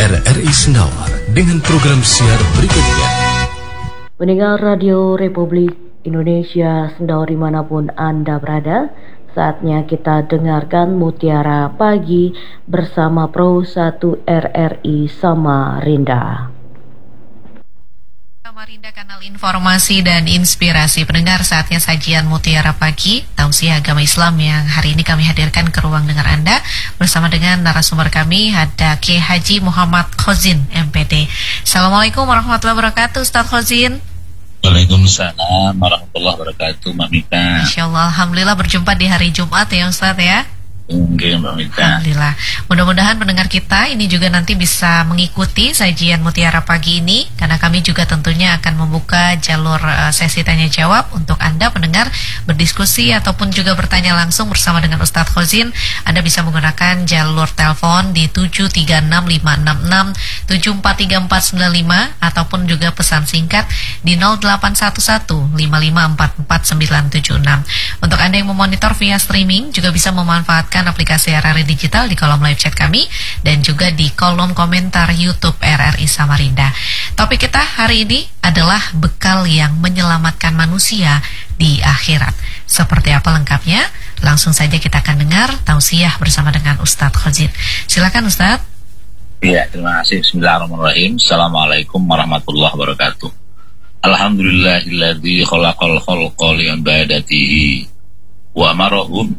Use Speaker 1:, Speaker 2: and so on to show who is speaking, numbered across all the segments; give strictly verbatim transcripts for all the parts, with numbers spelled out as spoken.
Speaker 1: R R I Sendawar dengan program siar berikutnya.
Speaker 2: Pendengar Radio Republik Indonesia Sendawar dimanapun Anda berada, saatnya kita dengarkan Mutiara Pagi bersama Pro satu R R I Samarinda.
Speaker 3: Samarinda, kanal informasi dan inspirasi. Pendengar, saatnya sajian Mutiara Pagi, tausiah agama Islam yang hari ini kami hadirkan ke ruang dengar Anda bersama dengan narasumber kami, ada Kiai Haji Muhammad Khozin, M P D. Assalamualaikum warahmatullahi wabarakatuh, Ustaz Khozin.
Speaker 4: Waalaikumsalam warahmatullahi wabarakatuh, Mbak Mita.
Speaker 3: Insya Allah, alhamdulillah berjumpa di hari Jumat ya Ustaz ya.
Speaker 4: Oke, Mbak Mita.
Speaker 3: Alhamdulillah. Mudah-mudahan pendengar kita ini juga nanti bisa mengikuti sajian Mutiara Pagi ini, karena kami juga tentunya akan membuka jalur uh, sesi tanya jawab untuk Anda pendengar berdiskusi ataupun juga bertanya langsung bersama dengan Ustadz Khozin. Anda bisa menggunakan jalur telepon di tujuh tiga enam lima enam enam tujuh empat tiga empat sembilan lima ataupun juga pesan singkat di nol delapan satu satu lima lima empat empat sembilan tujuh enam. Untuk Anda yang memonitor via streaming juga bisa memanfaatkan aplikasi R R I Digital di kolom live chat kami dan juga di kolom komentar YouTube R R I Samarinda. Topik kita hari ini adalah bekal yang menyelamatkan manusia di akhirat. Seperti apa lengkapnya? Langsung saja kita akan dengar tausiah bersama dengan Ustadz Khozin. Silakan Ustadz.
Speaker 4: Iya, terima kasih. Bismillahirrahmanirrahim. Assalamualaikum warahmatullahi wabarakatuh. Alhamdulillahilladzi khalaqal khalqa li'ibadatihi wa amarahum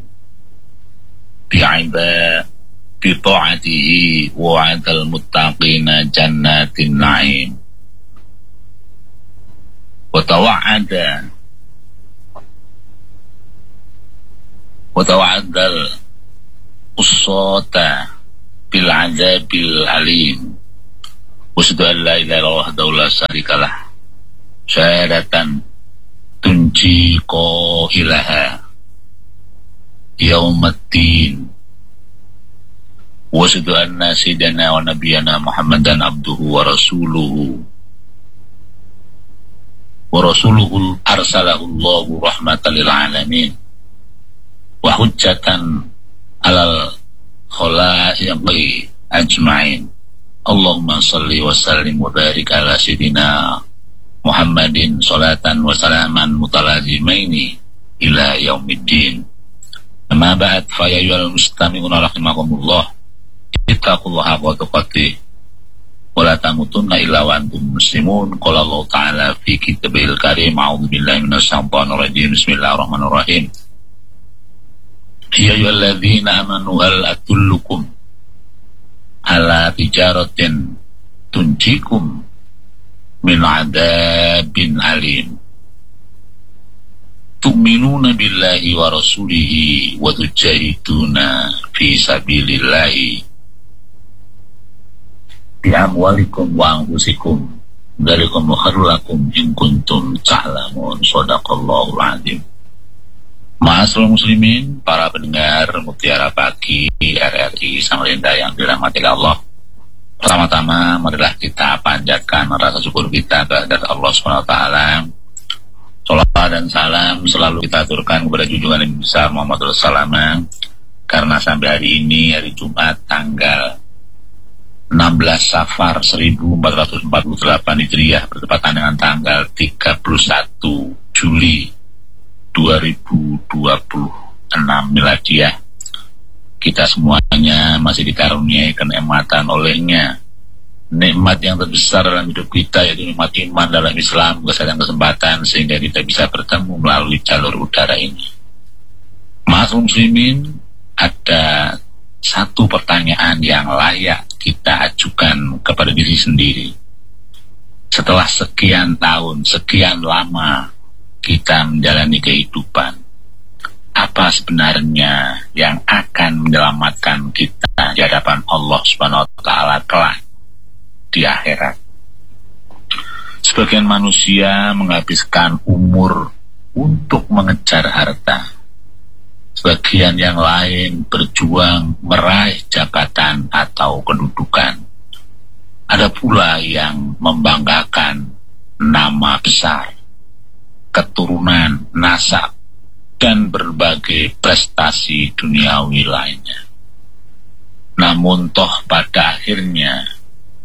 Speaker 4: bi'ibad bita'atihi wa 'adal muttaqina jannatin na'im wa tawa'ada wa tawa'adal usata bil 'adzabil alim wa syahadu an la ilaha illallah wahdahu la syarikalah syahadatan tunji qailaha yaumaddin wa syahadu anna sayyidana wa nabiyana Muhammadan abduhu wa rasuluhu wa rasuluhu arsalahu Allahu rahmatan lil alamin wa hujjatan alal khalaiqi ajmain. Allahumma salli wa sallim wa barik ala sayyidina Muhammadin salatan wa salaman mutalazimaini ila yaumiddin. Amma ba'd, fa ya ayyuhal mustami'una rahimakumullah, ittaqullaha haqqa tuqatih wa la tamutunna illa wa antum muslimun. Qala Allah ta'ala fi kitabil karim, a'udzu billahi minasy syaithanir rajim. Bismillahirrahmanirrahim. Ya ayyuhalladzina amanu hal adullukum ala tijaratin tunjikum min 'adzabin alim. Tu'minuna billahi wa rasulihi wa tujahiduna fi sabilillahi bi amwalikum wa anfusikum dzalikum khairul lakum in kuntum ta'lamun. Shadaqallahul azim. Ma'asyiral muslimin, para pendengar Mutiara Pagi R R I Samarinda yang dirahmati Allah. Pertama-tama marilah kita panjatkan rasa syukur kita kepada Allah subhanahu wa taala. Salawat dan salam selalu kita aturkan kepada junjungan yang besar Muhammad Rasulullah, karena sampai hari ini, hari Jumat tanggal enam belas Safar seribu empat ratus empat puluh delapan Hijriah, bertepatan dengan tanggal tiga puluh satu Juli dua ribu dua puluh enam Miladiah, kita semuanya masih dikaruniai kenikmatan olehnya. Nikmat yang terbesar dalam hidup kita yaitu nikmat iman dalam Islam, kesehatan, kesempatan sehingga kita bisa bertemu melalui jalur udara ini. Ma'asyiral muslimin, ada satu pertanyaan yang layak kita ajukan kepada diri sendiri. Setelah sekian tahun, sekian lama kita menjalani kehidupan, apa sebenarnya yang akan menyelamatkan kita di hadapan Allah Subhanahu wa taala kelak di akhirat? Sebagian manusia menghabiskan umur untuk mengejar harta. Sebagian yang lain berjuang meraih jabatan atau kedudukan. Ada pula yang membanggakan nama besar, keturunan, nasab, dan berbagai prestasi duniawi lainnya. Namun toh pada akhirnya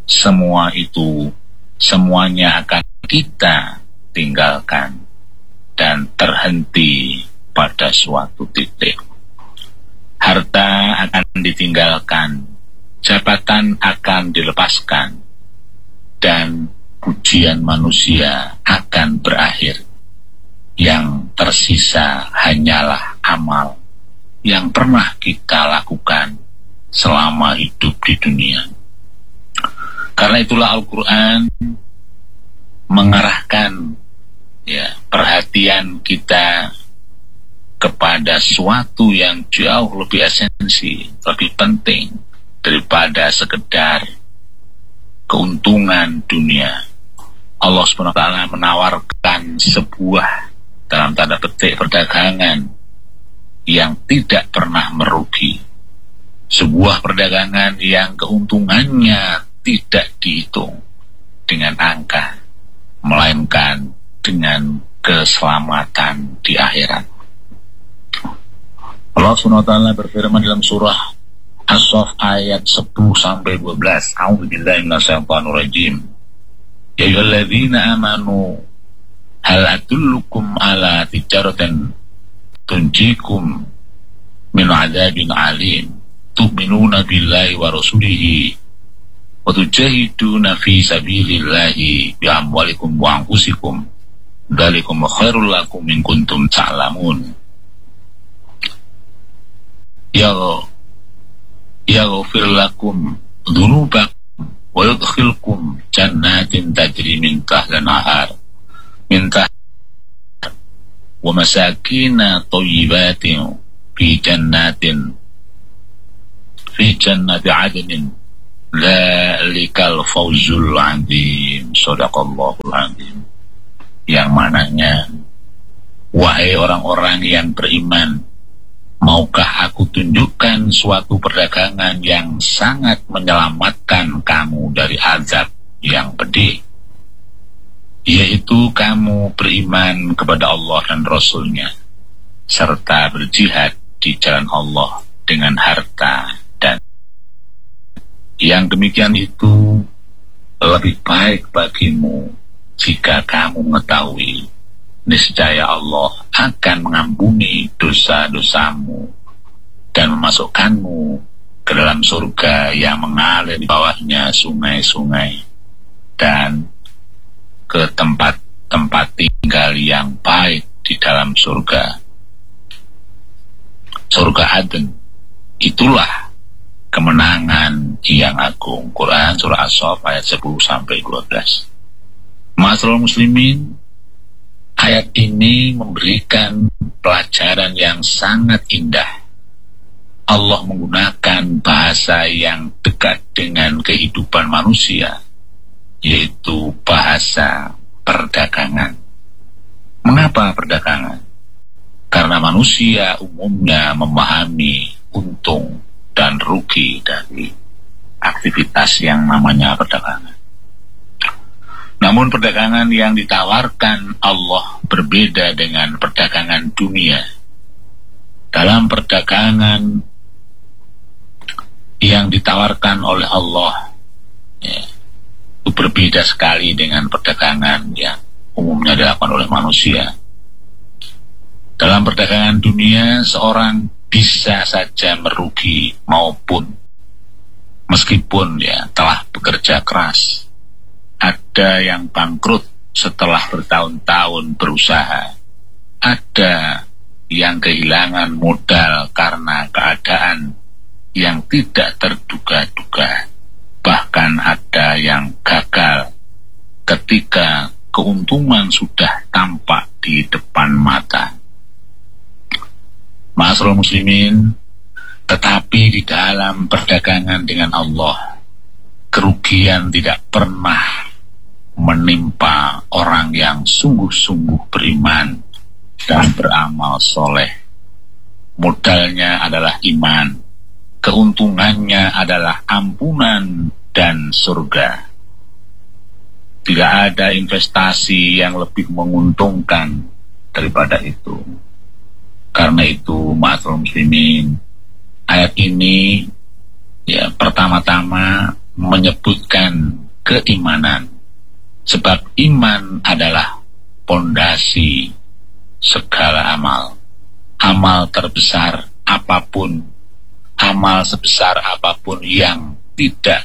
Speaker 4: semua itu semuanya akan kita tinggalkan dan terhenti pada suatu titik. Harta akan ditinggalkan, jabatan akan dilepaskan, dan pujian manusia akan berakhir. Yang tersisa hanyalah amal yang pernah kita lakukan selama hidup di dunia. Karena itulah Al-Quran mengarahkan ya perhatian kita kepada sesuatu yang jauh lebih esensi, lebih penting daripada sekedar keuntungan dunia. Allah subhanahu wa taala menawarkan sebuah, dalam tanda petik, perdagangan yang tidak pernah merugi. Sebuah perdagangan yang keuntungannya tidak dihitung dengan angka, melainkan dengan keselamatan di akhirat. Allah subhanahu wa taala berfirman dalam surah As-Saff ayat sepuluh sampai dua belas. A'udzubillahi minasyaitonir rajim. Ya ayyuhalladzina amanu hal adullukum ala tijaratin tunjikum min adzabin alim tu'minuna billahi wa rasulihi wa tujahiduna fi sabilillahi bi amwalikum wa anfusikum dzalikum khairul lakum in kuntum ta'lamun. Ya yaghfir lakum dzunubakum wa yudkhilkum jannatin tajri min tahtiha al-anhar min tahtiha wa masakina thayyibatin fi jannatin fi jannati 'adnin dzalikal fawzul 'adzim. Shadaqallahul 'adzim. Yang mananya, wahai orang-orang yang beriman, maukah aku tunjukkan suatu perdagangan yang sangat menyelamatkan kamu dari azab yang pedih, yaitu kamu beriman kepada Allah dan Rasul-Nya, serta berjihad di jalan Allah dengan harta, dan yang demikian itu lebih baik bagimu jika kamu mengetahui niscaya Allah akan mengampuni dosa-dosamu dan memasukkanmu ke dalam surga yang mengalir di bawahnya sungai-sungai, dan ke tempat-tempat tinggal yang baik di dalam surga. Surga Aden, itulah kemenangan yang agung. Quran surah As-Saff ayat sepuluh sampai dua belas. Ma'asyiral muslimin, ayat ini memberikan pelajaran yang sangat indah. Allah menggunakan bahasa yang dekat dengan kehidupan manusia, yaitu bahasa perdagangan. Mengapa perdagangan? Karena manusia umumnya memahami untung dan rugi dari aktivitas yang namanya perdagangan. Namun perdagangan yang ditawarkan Allah berbeda dengan perdagangan dunia. Dalam perdagangan yang ditawarkan oleh Allah, ya, itu berbeda sekali dengan perdagangan yang umumnya dilakukan oleh manusia. Dalam perdagangan dunia, seorang bisa saja merugi maupun meskipun ya telah bekerja keras. Ada yang bangkrut setelah bertahun-tahun berusaha. Ada yang kehilangan modal karena keadaan yang tidak terduga-duga. Bahkan ada yang gagal ketika keuntungan sudah tampak di depan mata. Ma'asyiral muslimin, tetapi di dalam perdagangan dengan Allah, kerugian tidak pernah menimpa orang yang sungguh-sungguh beriman dan beramal soleh. Modalnya adalah iman, keuntungannya adalah ampunan dan surga. Tidak ada investasi yang lebih menguntungkan daripada itu. Karena itu, ma'asyiral muslimin, ayat ini ya pertama-tama menyebutkan keimanan. Sebab iman adalah pondasi segala amal. Amal terbesar apapun, amal sebesar apapun yang tidak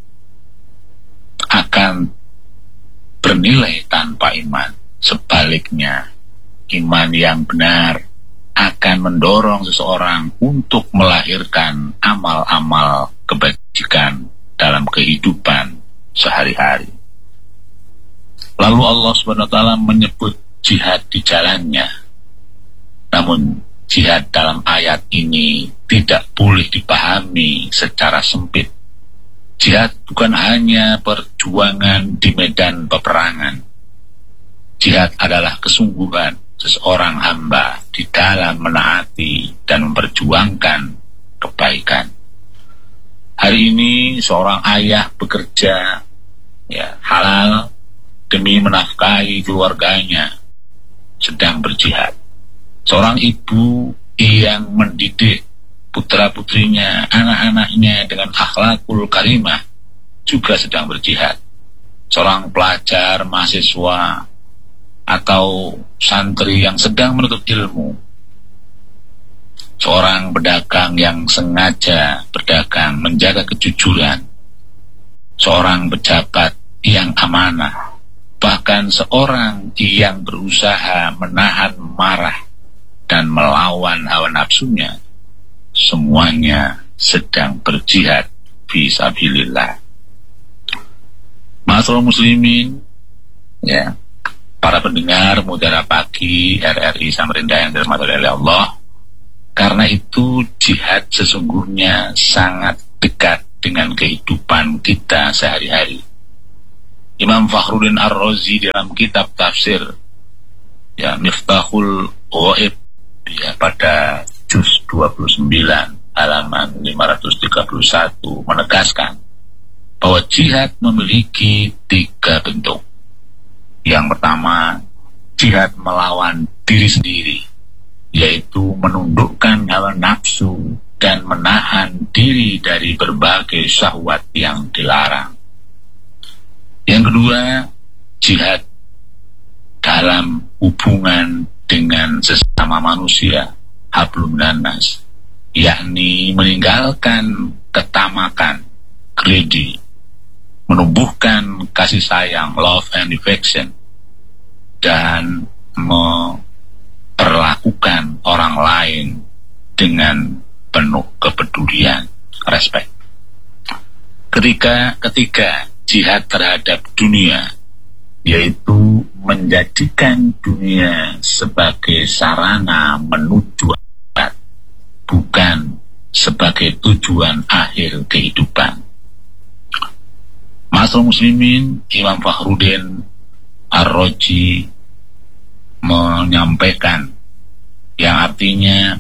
Speaker 4: akan bernilai tanpa iman. Sebaliknya, iman yang benar akan mendorong seseorang untuk melahirkan amal-amal kebajikan dalam kehidupan sehari-hari. Lalu Allah subhanahu wa taala menyebut jihad di jalannya. Namun jihad dalam ayat ini tidak boleh dipahami secara sempit. Jihad bukan hanya perjuangan di medan peperangan. Jihad adalah kesungguhan seseorang hamba di dalam menaati dan memperjuangkan kebaikan. Hari ini seorang ayah bekerja ya halal demi menafkahi keluarganya, sedang berjihad. Seorang ibu yang mendidik putra-putrinya, anak-anaknya dengan akhlakul karimah juga sedang berjihad. Seorang pelajar, mahasiswa, atau santri yang sedang menuntut ilmu. Seorang pedagang yang sengaja berdagang, menjaga kejujuran. Seorang pejabat yang amanah. Bahkan seorang yang berusaha menahan marah dan melawan hawa nafsunya. Semuanya sedang berjihad fi sabilillah. Ma'asyiral muslimin, ya, para pendengar Mutiara Pagi R R I Samarinda yang dirahmati oleh Allah, karena itu jihad sesungguhnya sangat dekat dengan kehidupan kita sehari-hari. Imam Fakhruddin Ar-Razi dalam kitab tafsir ya Miftahul Ghaib ya pada juz dua puluh sembilan halaman lima ratus tiga puluh satu menegaskan bahwa jihad memiliki tiga bentuk. Yang pertama, jihad melawan diri sendiri, yaitu menundukkan hawa nafsu dan menahan diri dari berbagai syahwat yang dilarang. Yang kedua, jihad dalam hubungan dengan sesama manusia, hablum minannas, yakni meninggalkan ketamakan, greedy, menumbuhkan kasih sayang, love and affection, dan memperlakukan orang lain dengan penuh kepedulian, respect. Ketika ketiga, jihad terhadap dunia, yaitu menjadikan dunia sebagai sarana menuju akhirat, bukan sebagai tujuan akhir kehidupan. Ma'asyiral muslimin, Imam Fakhruddin Ar-Razi menyampaikan yang artinya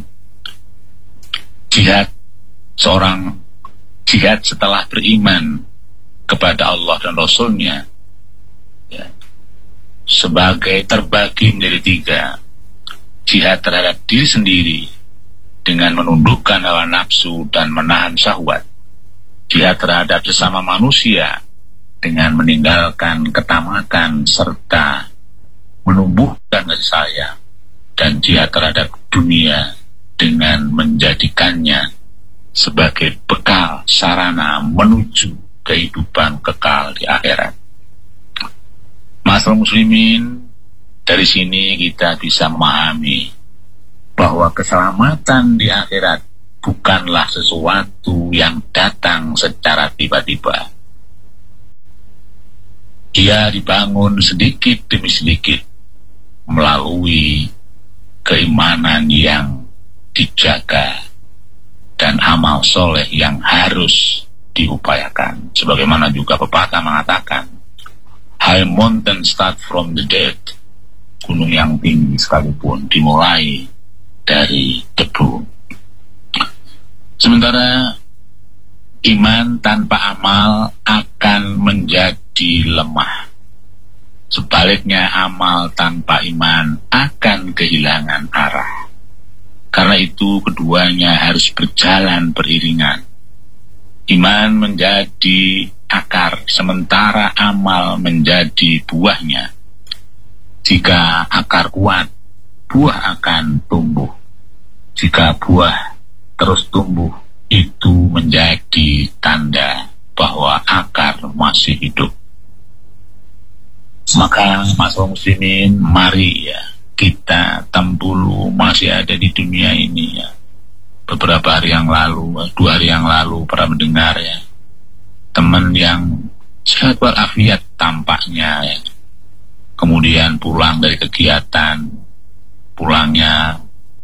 Speaker 4: jihad seorang jihad setelah beriman kepada Allah dan Rasulnya ya, sebagai terbagi menjadi tiga. Jihad terhadap diri sendiri dengan menundukkan hawa nafsu dan menahan syahwat. Jihad terhadap sesama manusia dengan meninggalkan ketamakan serta menumbuhkan kasih sayang. Dan jihad terhadap dunia dengan menjadikannya sebagai bekal sarana menuju kehidupan kekal di akhirat. Ma'asyiral muslimin, dari sini kita bisa memahami bahwa keselamatan di akhirat bukanlah sesuatu yang datang secara tiba-tiba. Ia dibangun sedikit demi sedikit melalui keimanan yang dijaga dan amal soleh yang harus diupayakan. Sebagaimana juga pepatah mengatakan, high mountain start from the dead. Gunung yang tinggi sekalipun dimulai dari debu. Sementara iman tanpa amal akan menjadi lemah. Sebaliknya, amal tanpa iman akan kehilangan arah. Karena itu keduanya harus berjalan beriringan. Iman menjadi akar akar sementara amal menjadi buahnya. Jika akar kuat, buah akan tumbuh. Jika buah terus tumbuh, itu menjadi tanda bahwa akar masih hidup. Maka masyarakat muslimin, mari ya kita tempulu masih ada di dunia ini ya. Beberapa hari yang lalu, dua hari yang lalu, para mendengar ya, teman yang sehat walafiat tampaknya ya, kemudian pulang dari kegiatan, pulangnya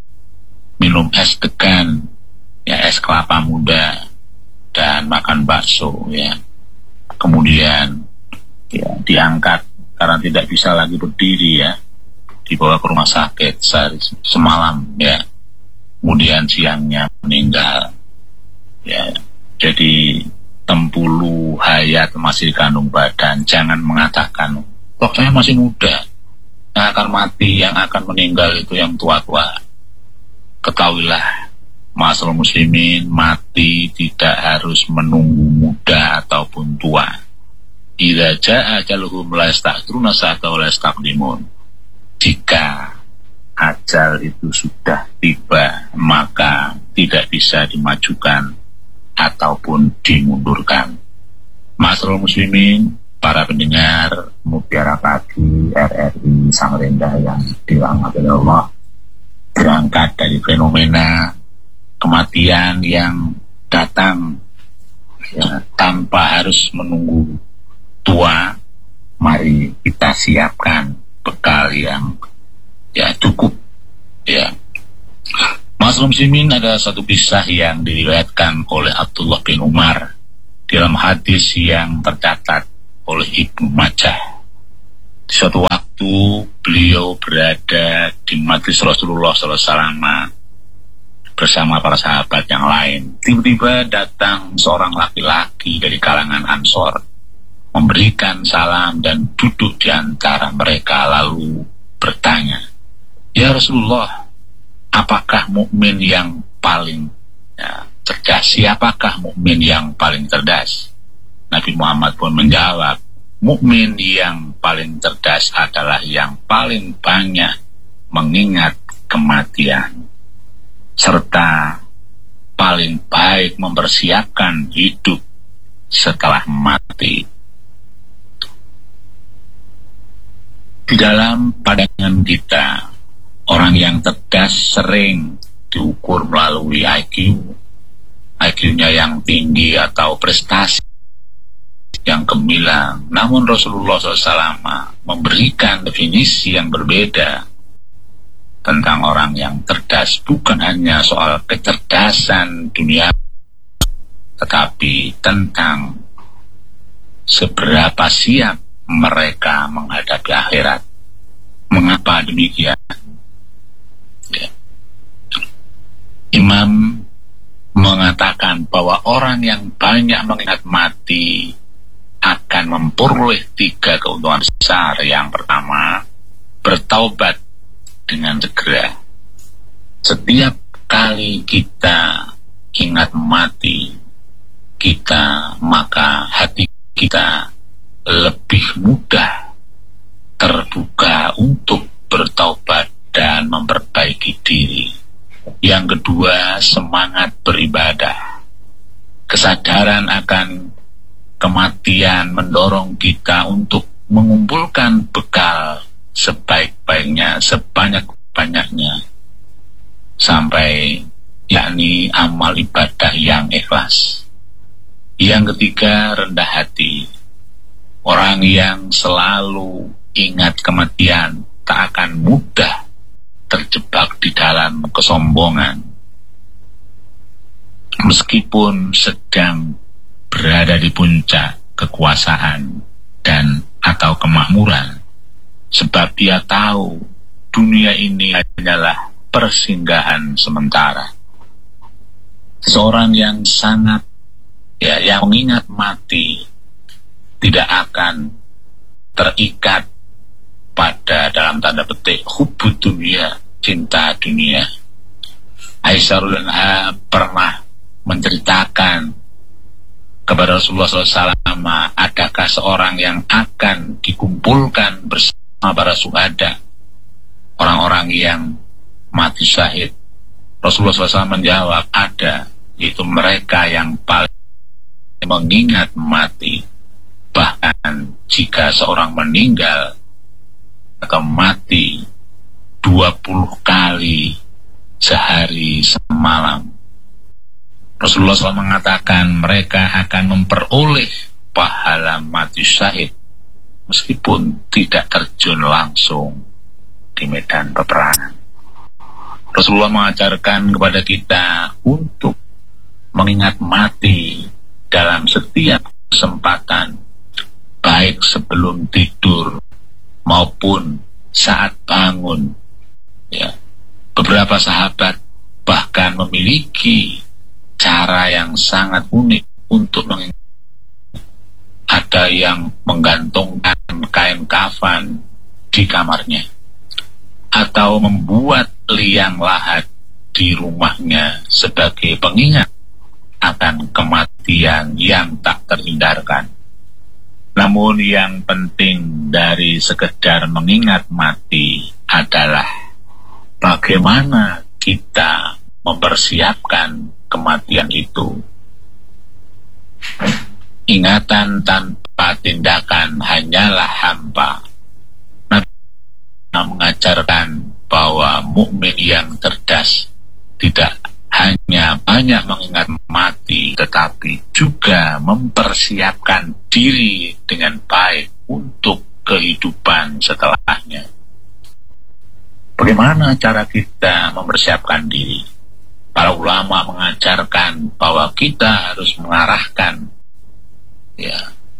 Speaker 4: minum es degan, ya es kelapa muda, dan makan bakso ya. Kemudian ya diangkat karena tidak bisa lagi berdiri ya, dibawa ke rumah sakit sehari semalam ya. Kemudian siangnya meninggal ya. Jadi tempulu hayat masih dikandung badan. Jangan mengatakan, toh saya masih muda, yang akan mati, yang akan meninggal itu yang tua-tua. Ketahuilah, masyarakat muslimin, mati tidak harus menunggu muda ataupun tua. Idza jaa ajaluhum la yasta'khiruna sa'atan wa la yastaqdimun. Jika ajal itu sudah tiba, maka tidak bisa dimajukan ataupun dimundurkan. Masyarakat muslimin, para pendengar Mutiara Pagi R R I Samarinda yang dirahmati Allah, berangkat dari fenomena kematian yang datang ya, tanpa harus menunggu tua, mari kita siapkan bekal yang ya cukup ya. Mas muslimin, ada satu kisah yang diriwayatkan oleh Abdullah bin Umar dalam hadis yang tercatat oleh Ibnu Majah. Di suatu waktu beliau berada di majlis Rasulullah shallallahu alaihi wasallam bersama para sahabat yang lain. Tiba-tiba datang seorang laki-laki dari kalangan Ansor, memberikan salam dan duduk di antara mereka, lalu bertanya, "Ya Rasulullah, apakah mukmin yang paling ya, cerdas? Siapakah mukmin yang paling cerdas?" Nabi Muhammad pun menjawab, "Mukmin yang paling cerdas adalah yang paling banyak mengingat kematian, serta paling baik mempersiapkan hidup setelah mati." Di dalam pandangan kita, orang yang cerdas sering diukur melalui I Q, I Q-nya yang tinggi atau prestasi yang gemilang. Namun Rasulullah shallallahu alaihi wasallam memberikan definisi yang berbeda tentang orang yang cerdas. Bukan hanya soal kecerdasan dunia, tetapi tentang seberapa siap mereka menghadapi akhirat. Mengapa demikian? Ya. Imam mengatakan bahwa orang yang banyak mengingat mati akan memperoleh tiga keuntungan besar. Yang pertama, bertaubat dengan segera. Setiap kali kita ingat mati kita, maka hati kita lebih mudah terbuka untuk bertaubat dan memperbaiki diri. Yang kedua, semangat beribadah. Kesadaran akan kematian mendorong kita untuk mengumpulkan bekal sebaik-baiknya, sebanyak-banyaknya, sampai yakni amal ibadah yang ikhlas. Yang ketiga, rendah hati. Orang yang selalu ingat kematian tak akan mudah terjebak di dalam kesombongan. Meskipun sedang berada di puncak kekuasaan dan atau kemakmuran, sebab dia tahu dunia ini hanyalah persinggahan sementara. Seorang yang sangat ya yang mengingat mati tidak akan terikat pada dalam tanda petik hubud dunia, cinta dunia. Aisyah radhiyallahu anha pernah menceritakan kepada Rasulullah shallallahu alaihi wasallam, ada apakah seorang yang akan dikumpulkan bersama para syuhada, orang-orang yang mati syahid? Rasulullah shallallahu alaihi wasallam menjawab, ada, yaitu mereka yang paling mengingat mati. Bahkan jika seorang meninggal atau mati dua puluh kali sehari semalam, Rasulullah shallallahu alaihi wasallam mengatakan mereka akan memperoleh pahala mati syahid meskipun tidak terjun langsung di medan peperangan. Rasulullah mengajarkan kepada kita untuk mengingat mati dalam setiap kesempatan, baik sebelum tidur maupun saat bangun. Ya, beberapa sahabat bahkan memiliki cara yang sangat unik untuk mengingat. Ada yang menggantungkan kain kafan di kamarnya, atau membuat liang lahat di rumahnya sebagai pengingat akan kematian yang tak terhindarkan. Namun yang penting dari sekedar mengingat mati adalah bagaimana kita mempersiapkan kematian itu. Ingatan tanpa tindakan hanyalah hampa. Nabi mengajarkan bahwa mukmin yang cerdas tidak hanya banyak mengingat mati, tetapi juga mempersiapkan diri dengan baik untuk kehidupan setelahnya. Bagaimana cara kita mempersiapkan diri? Para ulama mengajarkan bahwa kita harus mengarahkan ya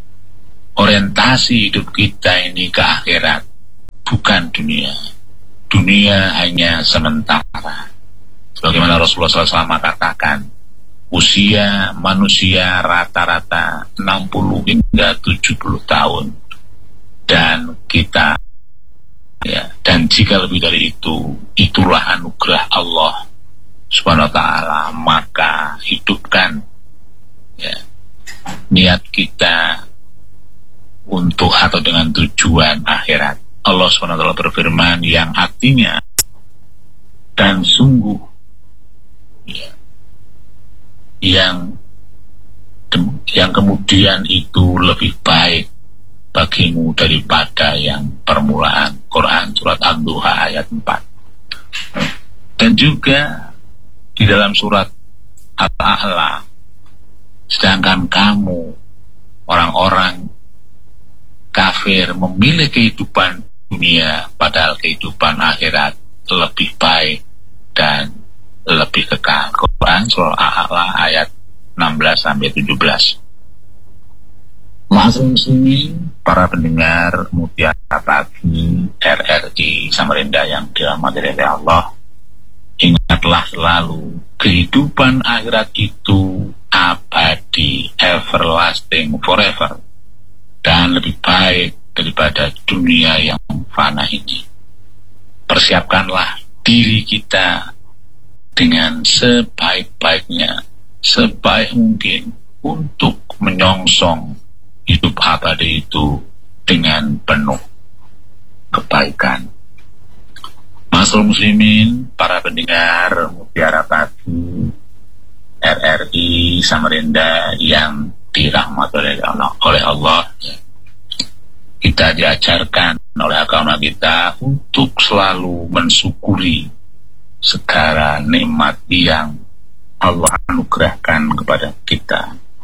Speaker 4: orientasi hidup kita ini ke akhirat, bukan dunia. Dunia hanya sementara. Sebagaimana Rasulullah shallallahu alaihi wasallam katakan, usia manusia rata-rata enam puluh hingga tujuh puluh tahun, dan kita ya dan jika lebih dari itu, itulah anugerah Allah Subhanahu wa taala. Maka hidupkan ya niat kita untuk atau dengan tujuan akhirat. Allah subhanahu wa taala berfirman yang artinya, dan sungguh ya, yang yang kemudian itu lebih baik bagimu daripada yang permulaan. Quran surat Ad-Duha ayat empat. Dan juga di dalam surat Al-A'la, sedangkan kamu orang-orang kafir memilih kehidupan dunia, padahal kehidupan akhirat lebih baik dan lebih kekal. Quran surah Al-A'la ayat enam belas sampai tujuh belas. Ma'asyiral muslimin, para pendengar Mutiara Pagi R R I Samarinda yang dirahmati oleh Allah, ingatlah selalu kehidupan akhirat itu abadi, everlasting, forever, dan lebih baik daripada dunia yang fana ini. Persiapkanlah diri kita dengan sebaik-baiknya, sebaik mungkin untuk menyongsong hidup abadi itu dengan penuh kebaikan. Ma'asyiral muslimin, para pendengar Mutiara Pagi R R I Samarinda yang dirahmati oleh Allah, oleh Allah ya. Kita diajarkan oleh agama kita untuk selalu mensyukuri segala nikmat yang Allah anugerahkan kepada kita.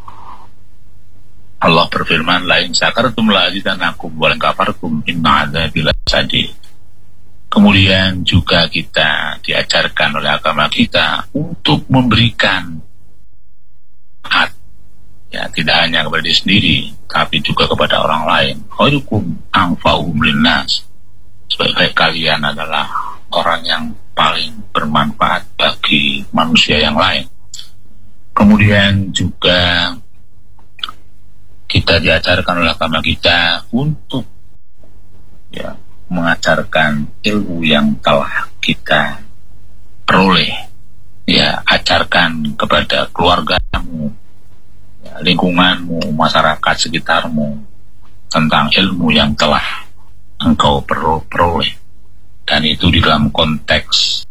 Speaker 4: Allah berfirman, la in syakartum la azidannakum wa in kafartum inna adzabi lasyadid. Kemudian juga kita diajarkan oleh agama kita untuk memberikan hak, ya, tidak hanya kepada diri sendiri, tapi juga kepada orang lain. Khairukum anfa'uhum linnas. Sebaik-baik kalian adalah orang yang paling bermanfaat bagi manusia yang lain. Kemudian juga kita diajarkan oleh agama kita untuk ya mengajarkan ilmu yang telah kita peroleh. Ya, ajarkan kepada keluargamu, ya, lingkunganmu, masyarakat sekitarmu, tentang ilmu yang telah engkau peroleh, dan itu di dalam konteks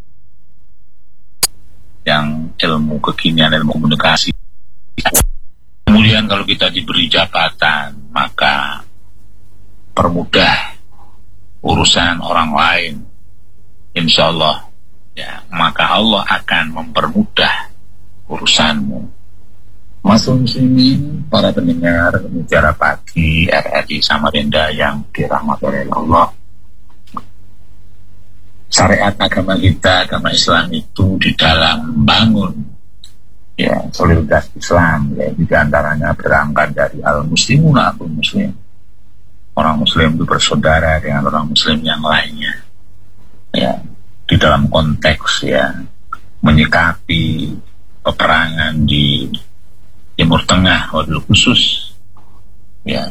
Speaker 4: yang ilmu kekinian, ilmu komunikasi. Kemudian kalau kita diberi jabatan, maka permudah urusan orang lain, insya Allah, ya, maka Allah akan mempermudah urusanmu. Masuk muslimin, para pendengar Mutiara Pagi R R I Samarinda yang dirahmati oleh Allah. Syariat agama kita, agama Islam itu di dalam membangun ya solidaritas Islam, ya, di antaranya berangkat dari al-muslimun akul muslim. Orang muslim itu bersaudara dengan orang muslim yang lainnya. Ya, di dalam konteks ya menyikapi peperangan di Timur Tengah, wabil khusus ya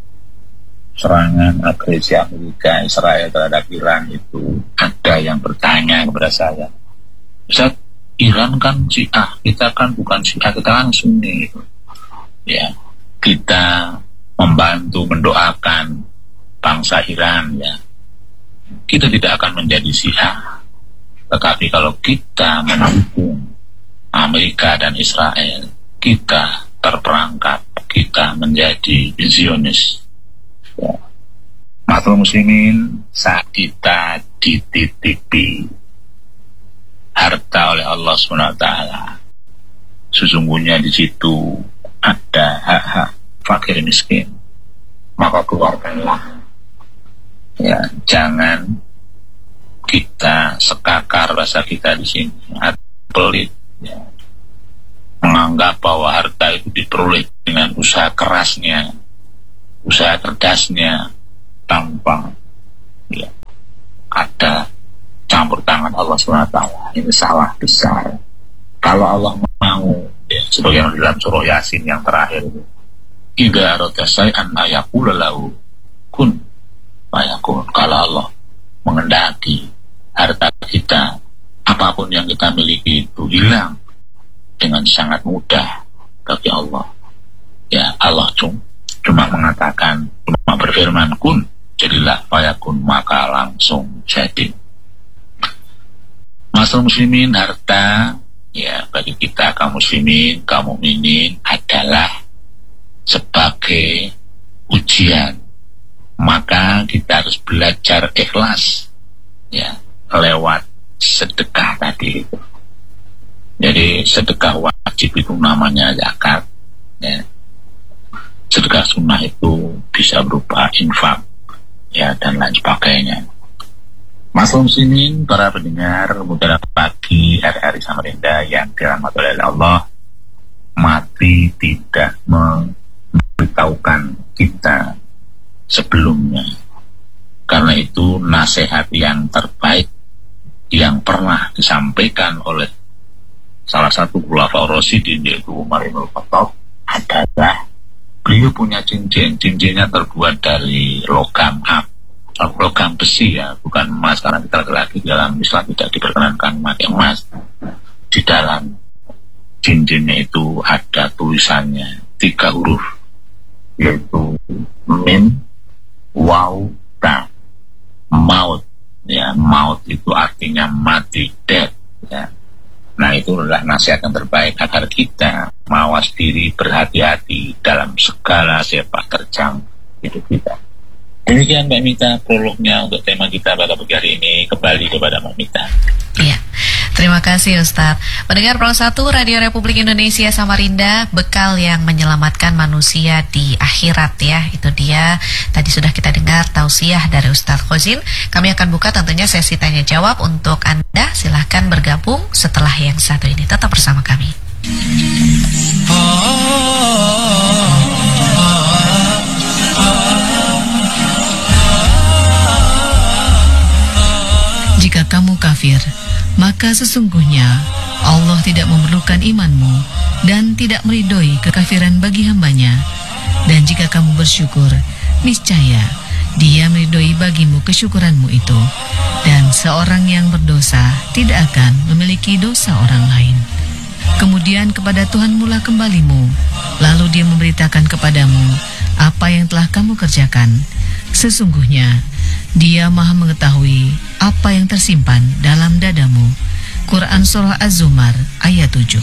Speaker 4: serangan agresi Amerika Israel terhadap Iran itu, ada yang bertanya kepada saya, Ustaz, Iran kan Syiah, kita kan bukan Syiah, kita kan Sunni. Ya, kita membantu mendoakan bangsa Iran, ya. Kita tidak akan menjadi Syiah. Tetapi kalau kita mendukung Amerika dan Israel, kita terperangkap, kita menjadi Zionis. Ya. Matur muslimin, saat kita dititipi harta oleh Allah subhanahu wa taala, sesungguhnya di situ ada hak-hak fakir miskin, maka keluarkanlah. Ya, jangan kita sekakar bahasa kita di sini, pelit, ya, menganggap bahwa harta itu diperoleh dengan usaha kerasnya, usaha cerdasnya, tanpa ya, ada campur tangan Allah subhanahu wa taala. Ini salah besar. Kalau Allah mau, ya, sebagaimana dalam surah Yasin yang terakhir itu, idza arada syai'an ayaqula lahu kun fayakun. Kalau Allah mengendaki harta kita, apapun yang kita miliki itu hilang dengan sangat mudah bagi Allah. Ya, Allah cuma, cuma mengatakan, cuma berfirman kun, jadilah fayakun, maka langsung jadi. Masalah muslimin, harta ya bagi kita kaum muslimin, kaum mukminin adalah sebagai ujian. Maka kita harus belajar ikhlas ya lewat sedekah tadi itu. Jadi sedekah wajib itu namanya zakat ya. Sedekah sunnah itu bisa berupa infak ya dan lain sebagainya. Masalah muslimin, para pendengar Mutiara Pagi R R I Samarinda yang dirahmati oleh Allah, mati tidak memberitahukan kita sebelumnya. Karena itu nasihat yang terbaik yang pernah disampaikan oleh salah satu khulafaur rasyidin, yaitu Umar bin Khattab, adalah beliau punya cincin, cincinnya terbuat dari logam ab logam besi ya, bukan emas, karena kita lagi-lagi dalam Islam tidak diperkenankan memakai emas. Di dalam cincinnya itu ada tulisannya tiga huruf, yaitu mim, waw, ta, maut ya. Maut itu artinya mati, death ya. Nah, itu adalah nasihat yang terbaik agar kita mawas diri, berhati-hati dalam segala sepak terjang hidup kita. Demikian Mbak Mita prolognya untuk tema kita pada pagi hari ini. Kembali kepada Mbak Mita.
Speaker 3: Iya, terima kasih Ustadz. Pendengar Pro satu Radio Republik Indonesia Samarinda, bekal yang menyelamatkan manusia di akhirat ya. Itu dia, tadi sudah kita dengar tausiah dari Ustadz Khozin. Kami akan buka tentunya sesi tanya jawab untuk Anda. Silahkan bergabung setelah yang satu ini. Tetap bersama kami.
Speaker 5: Jika kamu kafir, maka sesungguhnya Allah tidak memerlukan imanmu dan tidak meridhoi kekafiran bagi hambanya. Dan jika kamu bersyukur, niscaya Dia meridhoi bagimu kesyukuranmu itu. Dan seorang yang berdosa tidak akan memiliki dosa orang lain. Kemudian kepada Tuhanmu lah kembalimu, lalu Dia memberitakan kepadamu apa yang telah kamu kerjakan. Sesungguhnya Dia Maha mengetahui apa yang tersimpan dalam dadamu. Quran Surah Az-Zumar ayat tujuh.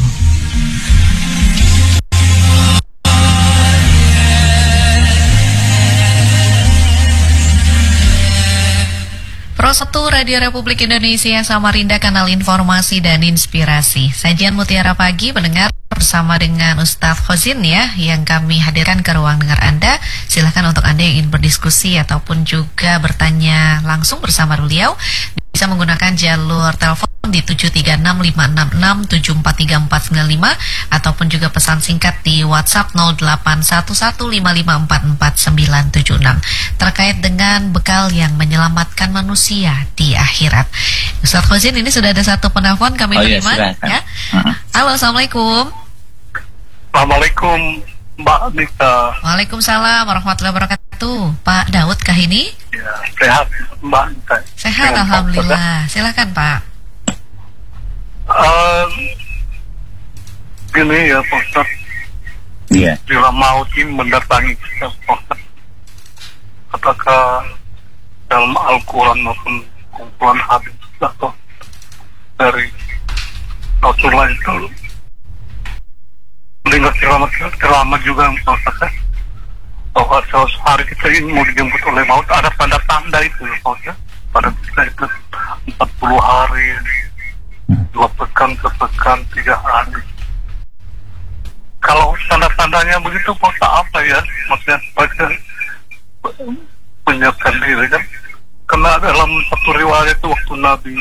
Speaker 3: Pro satu Radio Republik Indonesia Samarinda, kanal informasi dan inspirasi. Sajian Mutiara Pagi pendengar bersama dengan Ustadz Khozin ya, yang kami hadirkan ke ruang dengar Anda. Silahkan untuk Anda yang ingin berdiskusi ataupun juga bertanya langsung bersama beliau, bisa menggunakan jalur telepon di tujuh tiga enam lima enam enam tujuh empat tiga empat sembilan lima ataupun juga pesan singkat di WhatsApp nol delapan satu satu lima lima empat empat sembilan tujuh enam terkait dengan bekal yang menyelamatkan manusia di akhirat. Ustadz Khozin, ini sudah ada satu penelpon kami
Speaker 4: oh,
Speaker 3: terima
Speaker 4: iya,
Speaker 3: ya. Halo, Assalamualaikum.
Speaker 6: Assalamualaikum Mbak Nika.
Speaker 3: Waalaikumsalam warahmatullahi wabarakatuh. Pak Daud kah ini?
Speaker 6: Ya, sehat Mbak Nika.
Speaker 3: Sehat,
Speaker 6: Dengan
Speaker 3: alhamdulillah. Silakan Pak.
Speaker 6: Um, gini ya Pak Ustaz.
Speaker 4: Iya.
Speaker 6: Bila maut ini mendatangi kita Pak Ustaz, apakah dalam Al-Quran maupun kumpulan hadis atau dari Rasulullah itu mendengar ceramah juga Pak Ustaz, bahwa suatu hari kita ini mau dijemput oleh maut, ada tanda-tanda itu Pak Ustaz. Pada kita itu empat puluh hari, dua pekan, sepekan, tiga hari. Kalau tanda-tandanya begitu, Pak, apa ya? Maksudnya mereka menyiapkan diri kan? Karena dalam satu riwayat itu waktu Nabi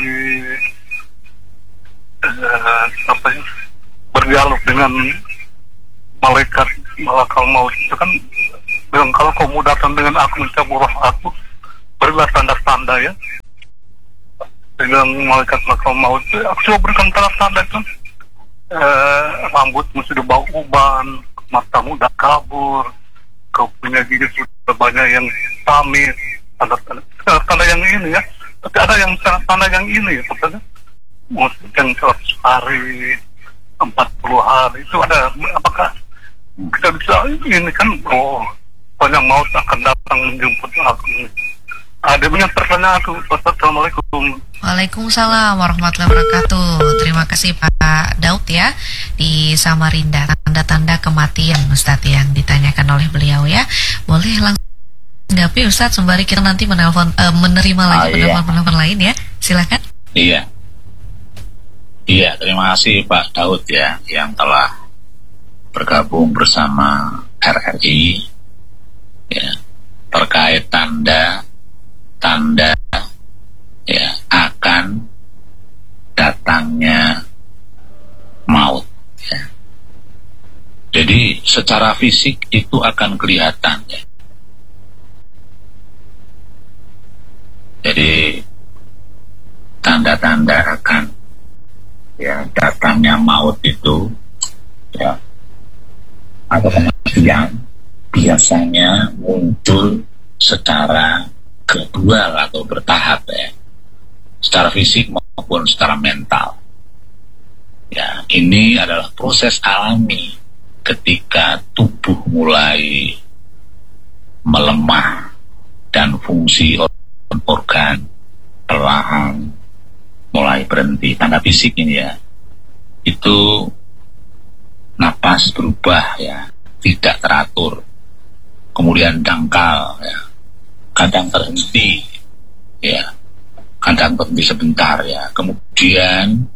Speaker 6: eh, apa ya, berdialog dengan malaikat malakal maut itu kan bilang, kalau kamu datang dengan aku mencabut roh aku, berilah tanda-tanda ya. Dengan malaikat malakal maut itu, aku coba berikan tanda-tanda itu. Eh, rambutmu sudah bau uban, matamu udah kabur, kau punya gigi sudah banyak yang pamit, tanda-tanda, tanda yang ini ya. Tapi ada yang tanda yang ini ya, maksudnya yang seratus hari, empat puluh hari itu ada. Apakah kita bisa ini kan? Oh, banyak maut akan datang menjemput aku. Ada banyak pertanyaan aku. Assalamualaikum.
Speaker 3: Waalaikumsalam warahmatullahi wabarakatuh. Terima kasih Pak Daud ya, di Samarinda. Tanda-tanda kematian Ustadz yang ditanyakan oleh beliau ya. Boleh langsung tanggapi Ustadz sembari kita nanti menelpon, uh, menerima lagi
Speaker 4: oh, iya.
Speaker 3: penelpon-penelpon lain ya. Silakan.
Speaker 4: Iya. Iya, terima kasih Pak Daud ya, yang telah bergabung bersama R R I ya, terkait tanda tanda ya akan datangnya maut ya. Jadi secara fisik itu akan kelihatan ya. Jadi tanda-tanda akan ya datangnya maut itu ya, atau kematian biasanya muncul secara gradual atau bertahap ya, secara fisik maupun secara mental. Ya, ini adalah proses alami ketika tubuh mulai melemah dan fungsi organ perlahan mulai berhenti. Tanda fisik ini ya, itu napas berubah ya, tidak teratur, kemudian dangkal ya, kadang terhenti ya, kadang berhenti sebentar ya, kemudian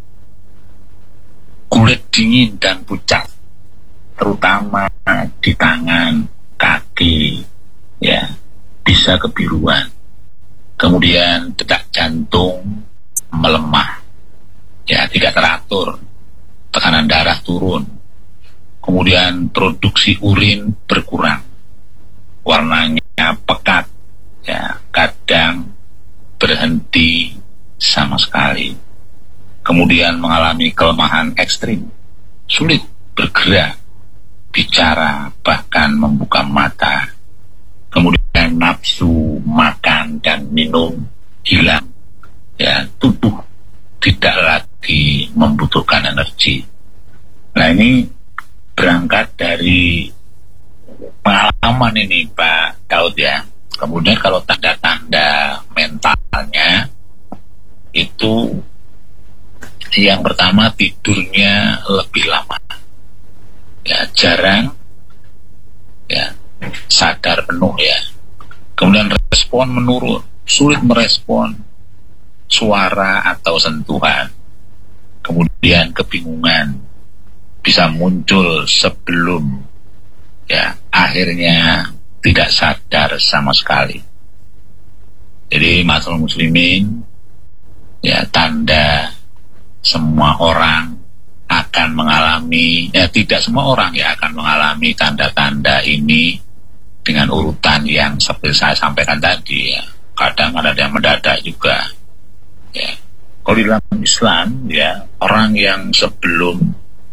Speaker 4: kulit dingin dan pucat, terutama di tangan, kaki ya, bisa kebiruan, kemudian detak jantung melemah ya, tidak teratur, tekanan darah turun, kemudian produksi urin berkurang, warnanya pekat ya, kadang berhenti sama sekali, kemudian mengalami kelemahan ekstrim, sulit bergerak, bicara, bahkan membuka mata, kemudian nafsu makan dan minum hilang ya, tubuh tidak lagi membutuhkan energi. Nah, ini berangkat dari pengalaman aman ini Pak Daud ya. Kemudian kalau tanda-tanda mentalnya itu yang pertama tidurnya lebih lama, ya jarang ya sadar penuh ya. Kemudian respon menurun, sulit merespon suara atau sentuhan. Kemudian kebingungan bisa muncul sebelum ya akhirnya tidak sadar sama sekali. Jadi masalah muslimin ya, tanda semua orang akan mengalami, ya tidak semua orang ya akan mengalami tanda-tanda ini dengan urutan yang seperti saya sampaikan tadi ya. Kadang ada yang mendadak juga ya. Kalau di dalam Islam ya, orang yang sebelum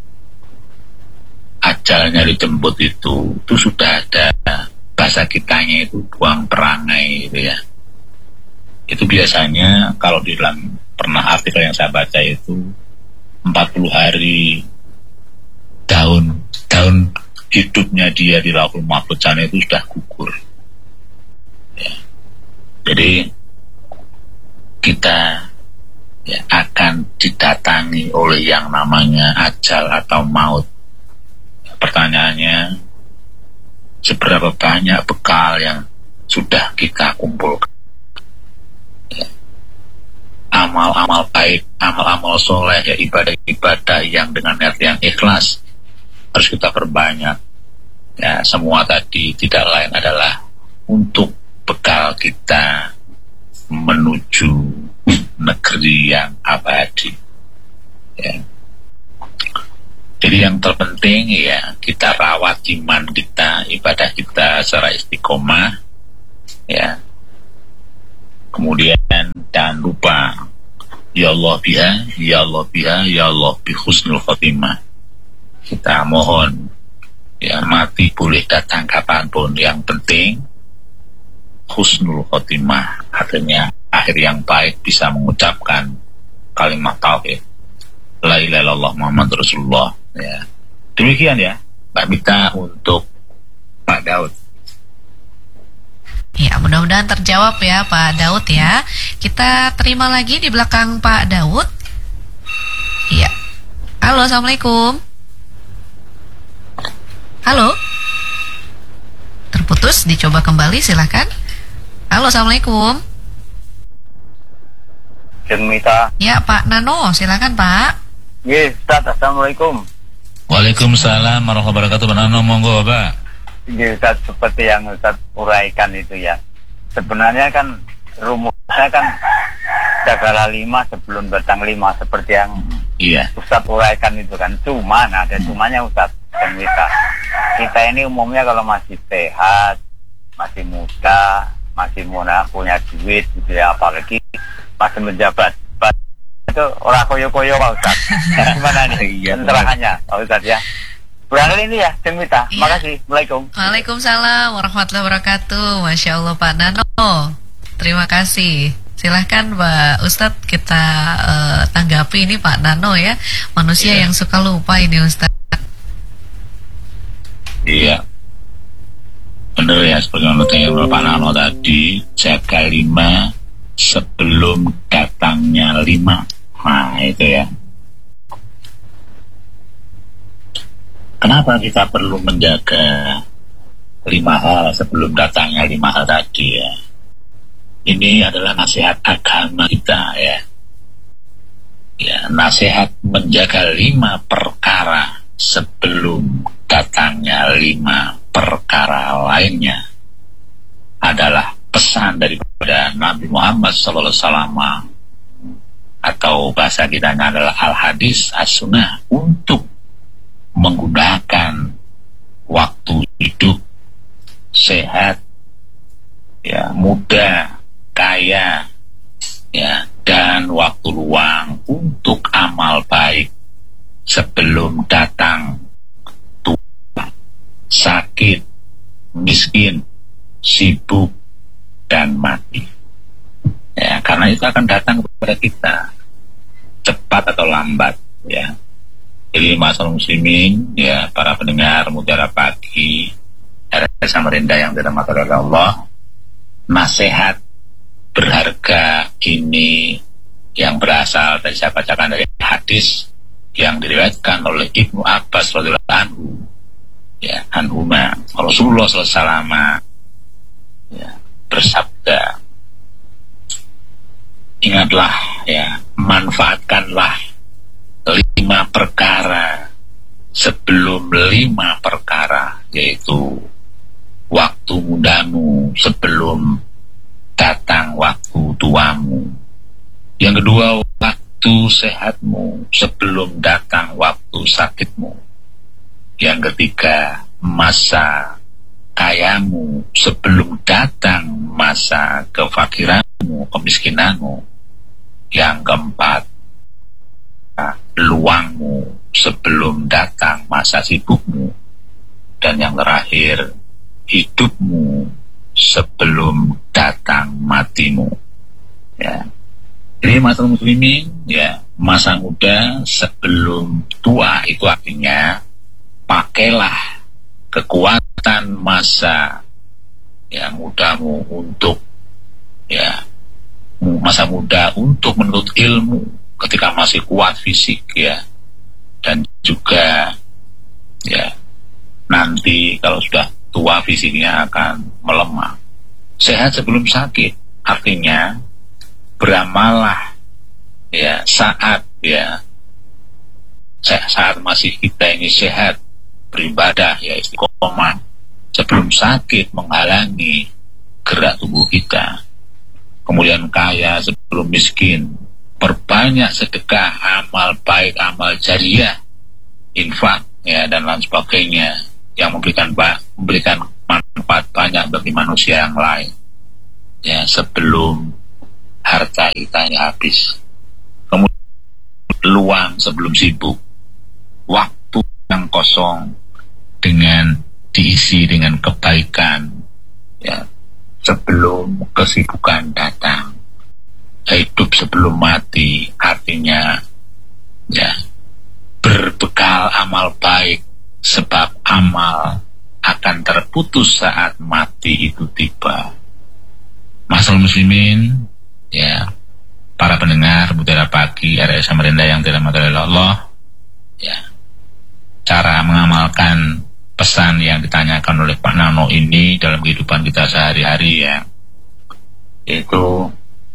Speaker 4: ajalnya dijemput itu itu sudah ada, bahasa kitanya itu buang perangai gitu ya. Itu biasanya kalau di dalam, pernah artikel yang saya baca itu empat puluh hari tahun tahun hidupnya dia di Lauhul Mahfuz sana itu sudah gugur ya. Jadi kita ya akan didatangi oleh yang namanya ajal atau maut. Pertanyaannya, seberapa banyak bekal yang sudah kita kumpulkan ya. Amal-amal baik, amal-amal soleh ya, ibadah-ibadah yang dengan niat yang ikhlas harus kita perbanyak ya. Semua tadi tidak lain adalah untuk bekal kita menuju negeri yang abadi ya. Jadi yang terpenting ya, kita rawat iman kita, ibadah kita secara istiqomah ya. Kemudian jangan lupa ya Allah biha, ya Allah biha, ya Allah bi husnul khotimah. Kita mohon ya, mati boleh datang kapanpun, yang penting husnul khotimah, artinya akhir yang baik, bisa mengucapkan kalimat tauhid la ilaha illallah Muhammad Rasulullah ya. Demikian ya Mbak Mita untuk Pak Daud.
Speaker 3: Ya, mudah-mudahan terjawab ya Pak Daud ya. Kita terima lagi di belakang Pak Daud. Iya. Halo, Assalamualaikum. Halo. Terputus, dicoba kembali silakan. Halo, Assalamualaikum.
Speaker 7: Mita.
Speaker 3: Ya, Pak Nano, silakan Pak.
Speaker 7: Yes, Ustaz, Assalamualaikum.
Speaker 4: Waalaikumsalam warahmatullahi wabarakatuh. Pak Nano, monggo Pak.
Speaker 7: Yes, Ustaz, seperti yang Ustaz uraikan itu ya. Sebenarnya kan rumusnya kan jagalah lima sebelum datang lima, seperti yang
Speaker 4: iya
Speaker 7: Ustaz uraikan itu kan. Cuman ada cumanya Ustaz dan Mita. Kita ini umumnya kalau masih sehat, masih muda, masih muda, punya duit gitu ya, apalagi masih menjabat, itu orang koyo-koyo Pak Ustaz. Gimana nih pencerahannya Pak Ustaz ya? Berangkat ini ya, Cemita.
Speaker 3: Iya.
Speaker 7: Makasih. Assalamualaikum.
Speaker 3: Waalaikumsalam warahmatullahi wabarakatuh. Masya Allah Pak Nano. Terima kasih. Silahkan Pak Ustadz kita uh, tanggapi ini Pak Nano ya. Manusia
Speaker 4: iya.
Speaker 3: yang suka lupa ini Ustadz.
Speaker 4: Iya. Benar ya, seperti yang Pak Nano tadi, jaga lima sebelum datangnya lima. Nah itu ya. Kenapa kita perlu menjaga lima hal sebelum datangnya lima hal tadi ya? Ini adalah nasihat agama kita ya. Ya, nasihat menjaga lima perkara sebelum datangnya lima perkara lainnya adalah pesan daripada Nabi Muhammad shallallahu alaihi wasallam, atau bahasa kitanya adalah al-hadis as-sunnah, untuk menggunakan waktu hidup sehat ya, muda, kaya ya, dan waktu luang untuk amal baik sebelum datang tua, sakit, miskin, sibuk, dan mati ya. Karena itu akan datang kepada kita cepat atau lambat ya. Jadi masalah muslimin ya, para pendengar Mutiara Pagi R S Samarinda yang dirahmati oleh Allah, nasihat berharga ini yang berasal dari saya bacakan dari hadis yang diriwayatkan oleh Ibnu Abbas radhiyallahu anhu, ya, anhuma, Rasulullah sallallahu alaihi wasallam ya, bersabda, ingatlah ya, manfaatkanlah lima perkara sebelum lima perkara, yaitu waktu mudamu sebelum datang waktu tuamu. Yang kedua, waktu sehatmu sebelum datang waktu sakitmu. Yang ketiga, masa kayamu sebelum datang masa kefakiranmu, kemiskinanmu. Yang keempat, luangmu sebelum datang masa sibukmu. Dan yang terakhir, hidupmu sebelum datang matimu. Ya. Jadi masa muslimin, ya, masa muda sebelum tua, itu artinya pakailah kekuatan masa ya mudamu untuk ya masa muda untuk menuntut ilmu ketika masih kuat fisik, ya, dan juga ya nanti kalau sudah tua fisiknya akan melemah. Sehat sebelum sakit artinya beramallah ya saat ya saat masih kita ini sehat, beribadah ya istiqomah sebelum sakit menghalangi gerak tubuh kita. Kemudian kaya sebelum miskin, perbanyak sedekah, amal baik, amal jariah, infak ya dan lain sebagainya yang memberikan memberikan manfaat banyak bagi manusia yang lain ya sebelum harta kita habis. Kemudian luang sebelum sibuk, waktu yang kosong dengan diisi dengan kebaikan ya sebelum kesibukan datang. Hidup sebelum mati artinya ya berbekal amal baik, sebab amal akan terputus saat mati itu tiba. Masyaallah muslimin, ya, para pendengar Mutiara Pagi R S Samarinda yang dirahmati oleh Allah, ya, cara mengamalkan pesan yang ditanyakan oleh Pak Nano ini dalam kehidupan kita sehari-hari, ya, yaitu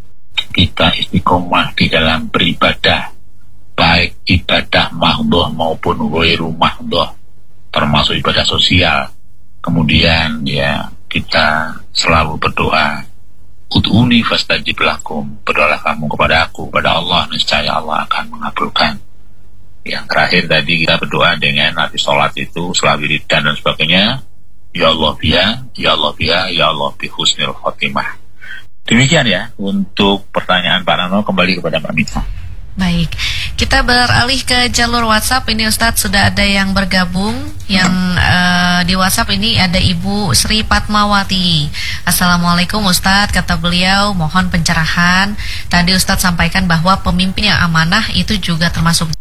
Speaker 4: kita istiqomah di dalam beribadah, baik ibadah mahdhah maupun ghairu mahdhah, termasuk ibadah sosial. Kemudian ya kita selalu berdoa, ud'uni fastajib lakum, berdoalah kamu kepada aku, kepada Allah, niscaya Allah akan mengabulkan. Yang terakhir tadi kita berdoa dengan arti sholat itu selalu wiridan dan sebagainya, ya Allah biha, ya Allah biha, ya Allah bi husnil khotimah. Demikian ya untuk pertanyaan Pak Nano. Kembali kepada Mbak Mita.
Speaker 3: Baik, kita beralih ke jalur WhatsApp. Ini Ustadz sudah ada yang bergabung. Yang uh, di WhatsApp ini ada Ibu Sri Patmawati. Assalamualaikum Ustadz, kata beliau mohon pencerahan. Tadi Ustadz sampaikan bahwa pemimpin yang amanah itu juga termasuk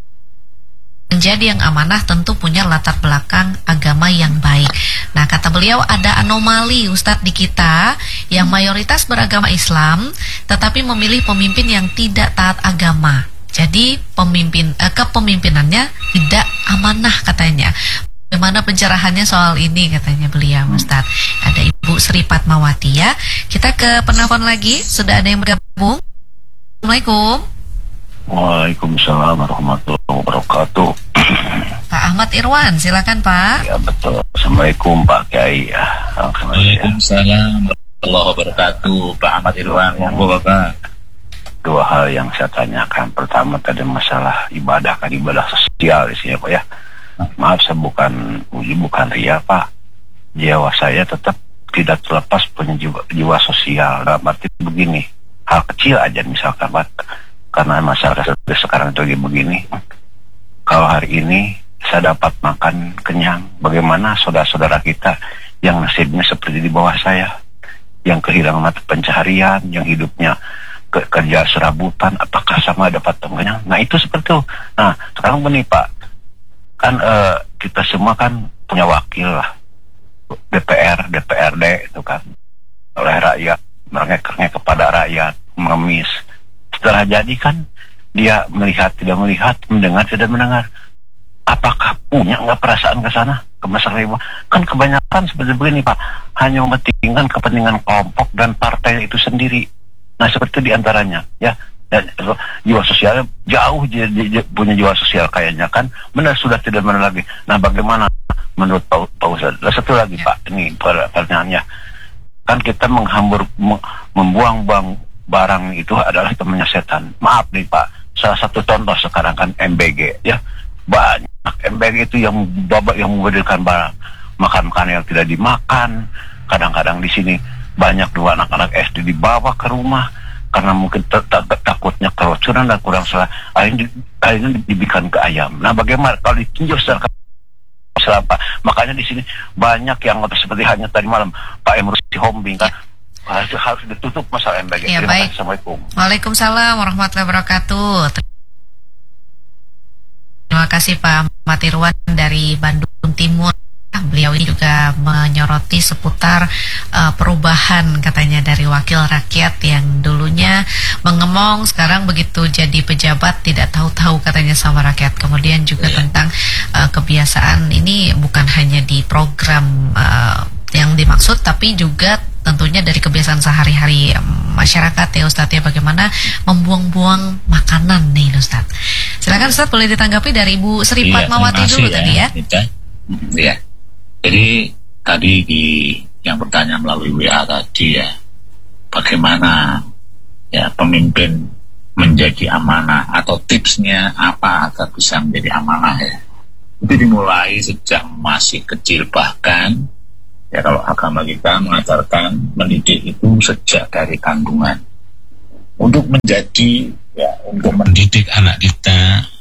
Speaker 3: menjadi yang amanah tentu punya latar belakang agama yang baik. Nah, kata beliau ada anomali Ustadz di kita yang mayoritas beragama Islam tetapi memilih pemimpin yang tidak taat agama. Jadi pemimpin eh, kepemimpinannya tidak amanah katanya. Bagaimana pencerahannya soal ini katanya beliau Ustadz. Ada Ibu Sri Patmawati ya. Kita ke penelpon lagi, sudah ada yang bergabung. Assalamualaikum.
Speaker 8: Waalaikumsalam warahmatullahi wabarakatuh.
Speaker 3: Pak Ahmad Irwan, silakan Pak.
Speaker 8: Ya betul. Assalamualaikum Pak Kiai. Ya.
Speaker 4: Waalaikumsalam warahmatullahi wabarakatuh. Pak Ahmad Irwan, monggo Bapak.
Speaker 8: Dua hal yang saya tanyakan. Pertama tadi masalah ibadah, kan ibadah sosial di sini Pak ya. Maaf, saya bukan uji, bukan ria Pak. Jiwa saya tetap tidak terlepas punya jiwa, jiwa sosial. Dalam arti begini, hal kecil aja misalkan Pak. Karena masyarakat sekarang itu lagi begini. Kalau hari ini saya dapat makan kenyang, bagaimana saudara-saudara kita yang nasibnya seperti di bawah saya, yang kehilangan mata pencaharian, yang hidupnya ke kerja serabutan, apakah sama dapat kenyang? Nah itu seperti itu. Nah sekarang begini Pak, kan uh, kita semua kan punya wakil lah, D P R, D P R D itu kan oleh rakyat, merengek-rengek kepada rakyat, mengemis. Setelah jadi kan dia melihat tidak melihat, mendengar tidak mendengar. Apakah punya nggak perasaan ke sana, ke masalah ibu? Kan kebanyakan seperti begini Pak, hanya mementingkan kepentingan kelompok dan partai itu sendiri. Nah seperti itu diantaranya ya. Dan jiwa sosialnya jauh j- j- j- punya jiwa sosial kayaknya kan, benar sudah tidak benar lagi. Nah bagaimana menurut Pak Pak Ustadz? Satu lagi ya. Pak, ini pertanyaannya, kan kita menghambur mem- membuang-buang barang itu adalah temannya setan. Maaf nih Pak, salah satu contoh sekarang kan M B G ya, banyak M B G itu yang babak yang memberikan barang, makan makanan yang tidak dimakan. Kadang-kadang di sini banyak dua anak-anak S D dibawa ke rumah karena mungkin t- t- takutnya keracunan dan kurang salah, akhirnya, akhirnya dibikin ke ayam. Nah bagaimana kalau ditinjau secara selapa? Makanya di sini banyak yang seperti hanya tadi malam Pak Emrus Hombing kan harus, harus ditutup masalah M B G.
Speaker 3: Ya,
Speaker 8: Terima
Speaker 3: baik.
Speaker 8: kasih. Assalamualaikum.
Speaker 3: Waalaikumsalam warahmatullahi wabarakatuh. Terima kasih Pak Matirwan dari Bandung Timur. Beliau ini juga menyoroti seputar uh, perubahan katanya dari wakil rakyat yang dulunya mengemong, sekarang begitu jadi pejabat tidak tahu-tahu katanya sama rakyat. Kemudian juga yeah. tentang uh, kebiasaan ini bukan hanya di program uh, yang dimaksud, tapi juga tentunya dari kebiasaan sehari-hari masyarakat ya Ustadz ya, bagaimana membuang-buang makanan nih Ustadz. Silakan Ustadz, boleh ditanggapi dari Ibu Sri Fatmawati
Speaker 4: iya,
Speaker 3: dulu ya, tadi ya.
Speaker 4: Iya. Jadi tadi di yang bertanya melalui W A tadi ya, bagaimana ya pemimpin menjadi amanah atau tipsnya apa agar bisa menjadi amanah ya. Itu dimulai sejak masih kecil, bahkan ya kalau agama kita mengajarkan mendidik itu sejak dari kandungan. Untuk menjadi ya untuk mendidik anak kita